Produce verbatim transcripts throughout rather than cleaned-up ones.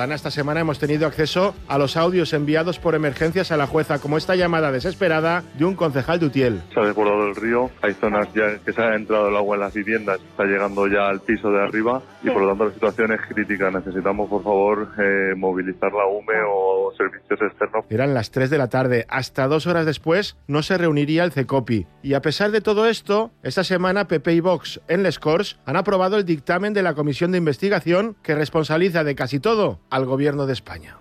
Ciudadana, esta semana hemos tenido acceso a los audios enviados por emergencias a la jueza, como esta llamada desesperada de un concejal de Utiel. Se ha desbordado el río, hay zonas ya que se ha entrado el agua en las viviendas, está llegando ya al piso de arriba y por lo tanto la situación es crítica. Necesitamos, por favor, eh, movilizar la U M E o servicios externos. Eran las tres de la tarde. Hasta dos horas después no se reuniría el CECOPI. Y a pesar de todo esto, esta semana P P y Vox en Les Corts han aprobado el dictamen de la Comisión de Investigación que responsabiliza de casi todo al Gobierno de España.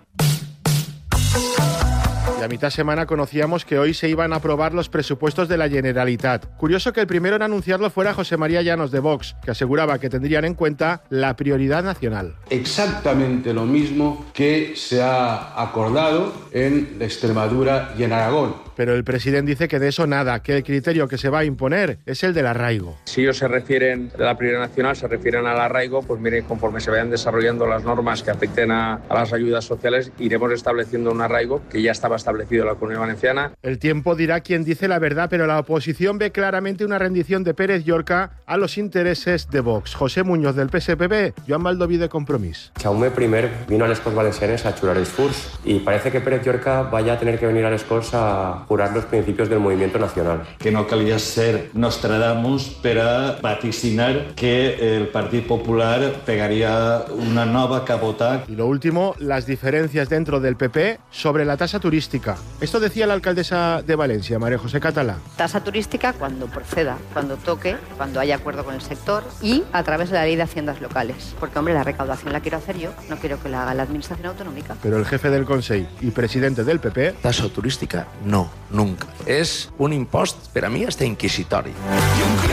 A mitad semana conocíamos que hoy se iban a aprobar los presupuestos de la Generalitat. Curioso que el primero en anunciarlo fuera José María Llanos de Vox, que aseguraba que tendrían en cuenta la prioridad nacional. Exactamente lo mismo que se ha acordado en Extremadura y en Aragón. Pero el presidente dice que de eso nada, que el criterio que se va a imponer es el del arraigo. Si ellos se refieren a la prioridad nacional, se refieren al arraigo, pues mire, conforme se vayan desarrollando las normas que afecten a, a las ayudas sociales, iremos estableciendo un arraigo que ya estaba establecido en la Comunidad Valenciana. El tiempo dirá quién dice la verdad, pero la oposición ve claramente una rendición de Pérez Llorca a los intereses de Vox. José Muñoz del P S P B, Joan Baldoví de Compromís. Jaume I vino a les Corts Valencianes a jurar els furs y parece que Pérez Llorca vaya a tener que venir a les Corts a jurar los principios del movimiento nacional. Que no calia ser Nostradamus per a vaticinar que el Partit Popular pegaría una nova cabota. Y lo último, las diferencias dentro del P P sobre la tasa turística. Esto decía la alcaldesa de Valencia, María José Catalá. Tasa turística cuando proceda, cuando toque, cuando haya acuerdo con el sector y a través de la ley de haciendas locales. Porque, hombre, la recaudación la quiero hacer yo, no quiero que la haga la administración autonómica. Pero el jefe del Consell y presidente del P P... Tasa turística, no, nunca. És un impost, per a mi, hasta inquisitori.